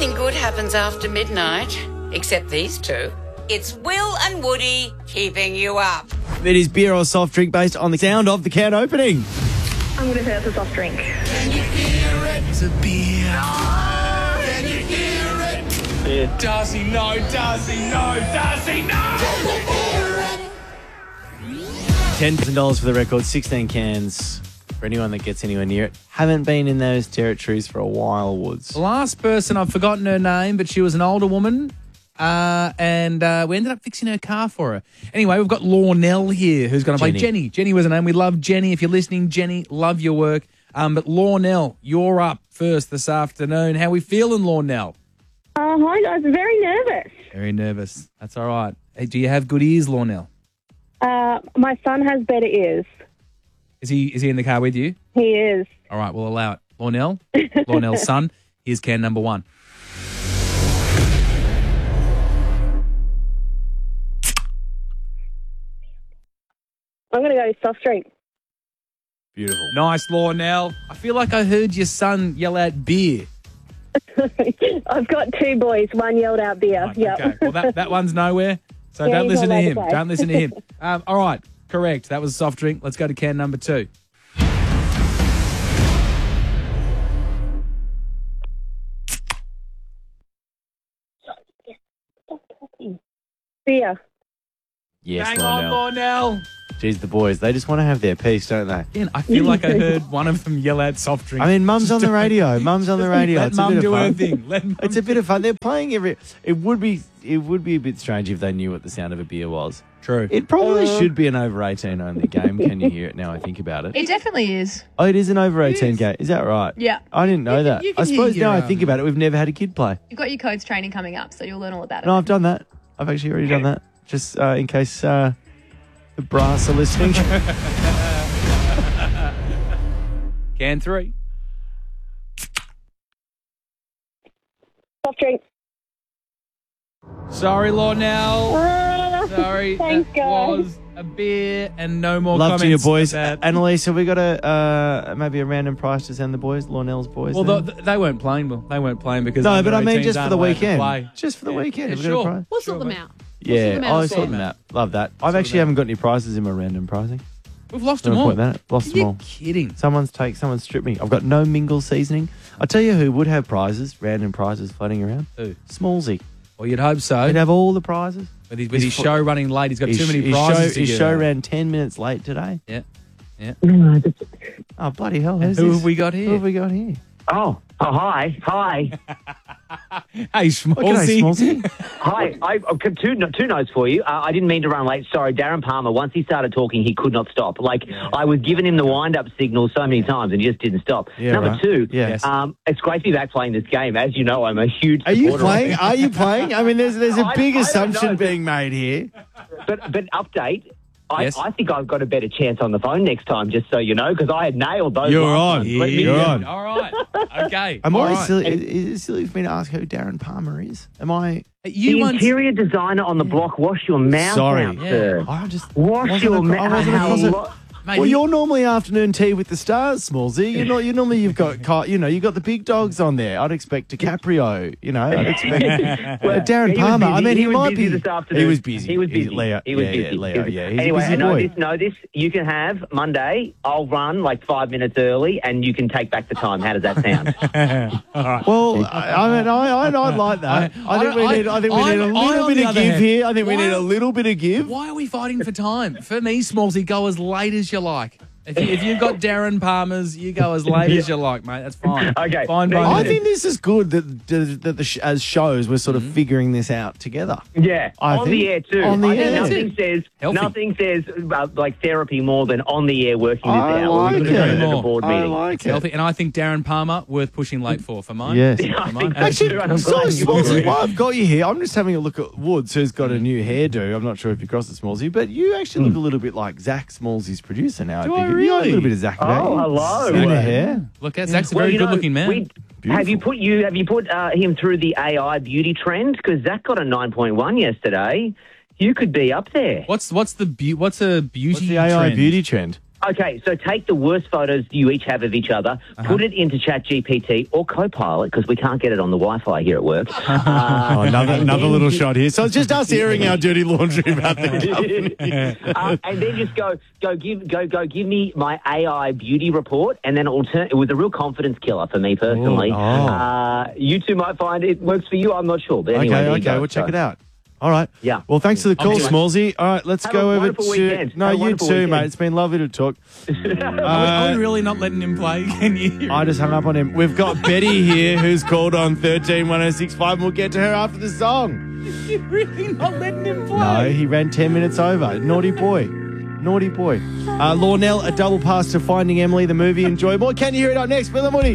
Nothing good happens after midnight, except these two. It's Will and Woody keeping you up. It is beer or soft drink based on the sound of the can opening. I'm going to say it's a soft drink. Can you hear it? It's a beer. Oh, can you hear it? Beer. Does he know? Does he know? Does he know? $10,000 for the record, 16 cans for anyone that gets anywhere near it. Haven't been in those territories for a while, Woods. The last person, I've forgotten her name, but she was an older woman. And we ended up fixing her car for her. Anyway, we've got Lornell here who's going to play Jenny. Jenny was her name. We love Jenny. If you're listening, Jenny, love your work. But Lornell, you're up first this afternoon. How we feeling, Lornell? Hi, guys. Very nervous. Very nervous. That's all right. Hey, do you have good ears, Lornell? My son has better ears. Is he in the car with you? He is. All right, we'll allow it. Lornell, Lornell's son, here's can number 1. I'm going to go soft drink. Beautiful. Nice, Lornell. I feel like I heard your son yell out beer. I've got 2 boys. One yelled out beer. Right, Yep. okay. Well, that one's nowhere, so Yeah, don't he's listen to not allowed him. to play. Don't listen to him. All right, correct. That was a soft drink. Let's go to can number 2. Beer. Yes, Hang on, Lornell. Lornell. Jeez, the boys, they just want to have their piece, don't they? Again, I feel like I heard one of them yell out soft drink. I mean, Mum's on the radio. Mum's on the radio. Let It's a Mum bit do of her fun. thing. Let Mum It's a bit of fun. They're playing every... It would be a bit strange if they knew what the sound of a beer was. True. It probably should be an over 18 only game. Can you hear it now I think about it? It definitely is. Oh, it is an over 18 game. Is that right? Yeah. I didn't know that. you can I suppose hear now I your, think about it, we've never had a kid play. You've got your codes training coming up, so you'll learn all about it. No, I've done that. I've actually already done that. Just in case the brass are listening. Can 3. Soft drink. Sorry, Lornell. Sorry, Thanks, that guys. was a beer and no more Love comments. to you, boys. about that. Annalise, have we got maybe a random prize to send the boys, Lornell's boys? Well, then? they weren't playing. Will they weren't playing because No, but I mean under-18s just for aren't the allowed to weekend. play. Just for the weekend. Yeah, Have we got a sure. prize? We'll sort them out. Yeah, out. I sort them out. Love that. I've actually haven't got any prizes in my random prizing. We've lost Do you them all. want to point that out? Lost Are them you all. kidding? Someone's stripped me. I've got no mingle seasoning. I tell you who would have prizes, random prizes floating around. Who? Smallsy. Well, you'd hope so. He'd have all the prizes. With his show running late, he's got too many His prizes to His give show out. ran 10 minutes late today. Yeah. Oh, bloody hell. Who's Who this? have we got Who here? have we got here? Oh, hi. Hey, Oh, g'day, Schmaltzy. Smallsy. Hi. I've got two notes for you. I didn't mean to run late. Sorry, Darren Palmer, once he started talking, he could not stop. I was giving him the wind-up signal so many times and he just didn't stop. Yeah, Number right. 2, Yes. it's great to be back playing this game. As you know, I'm a huge Are you supporter playing? of Are you playing? I mean, there's a I big don't assumption know. being made here. But update, Yes. I think I've got a better chance on the phone next time, just so you know, because I had nailed those. You're last on. ones. Let me You're know. on. All right. Okay. Am All I right. silly? Is it silly for me to ask who Darren Palmer is? Am I? You The once... interior designer on the block, wash your mouth Sorry. out, Yeah. sir. I just Wash wasn't your a- I wasn't a closet- mouth. Mate, Well, he- you're normally afternoon tea with the stars, Smallsy. You're normally you've got you've got the big dogs on there. I'd expect DiCaprio. I'd expect Darren he was Palmer. I busy. mean, he was might busy be. this afternoon. He was busy. He was busy. Leo. He was yeah, busy. Yeah, Leo. Yeah, he's Anyway, a busy boy. know this. You can have Monday. I'll run like 5 minutes early, and you can take back the time. How does that sound? Well, I'd like that. I think we need a on little the bit of other give hand, here. I think we why- need a little bit of give. Why are we fighting for time? For me, Smallsy, go as late as you like. If you've got Darren Palmer's, you go as late as you like, mate. That's fine. Okay. Fine by I me. think this is good that as shows we're sort of figuring this out together. Yeah, I on think- the air too. on the I think air. nothing says Healthy. like therapy more than on the air working this I out. like We're it. gonna go to More. the board I meeting. like It's it. healthy, and I think Darren Palmer worth pushing late for mine. Yes. Yeah, I For think mine. that's true, and I'm So, glad you Smallsy, agree. while I've got you here, I'm just having a look at Woods, who's got a new hairdo. I'm not sure if you crossed the Smallsy, but you actually look a little bit like Zach, Smallsy's producer now. Do think. I You got a really? little bit of Zach about Oh, you. hello. In the hair. Look, Zach's a Well, very you know, good-looking man. Have you put him through the AI beauty trend? Because Zach got a 9.1 yesterday. You could be up there. What's a beauty What's the AI trend? beauty trend? Okay, so take the worst photos you each have of each other, put it into ChatGPT or Copilot, because we can't get it on the Wi-Fi here at work. Oh, another little shot here. So it's just us airing our dirty laundry about the company. And then just go give me my AI beauty report, and then it was a real confidence killer for me personally. You two might find it works for you. I'm not sure, but anyway. Okay, we'll check it out. All right. Yeah. Well, thanks for the call, Smallsy. All right, let's Have go a over wonderful to. weekend. No, Have a you wonderful too, weekend. mate. It's been lovely to talk. Are we really not letting him play? Can you? I just hung up on him. We've got Betty here who's called on 131065. We'll get to her after the song. You're really not letting him play? No, he ran 10 minutes over. Naughty boy. Naughty boy. Lawnell, a double pass to Finding Emily, the movie. Enjoy more. Can you hear it up next? Bill and Woody.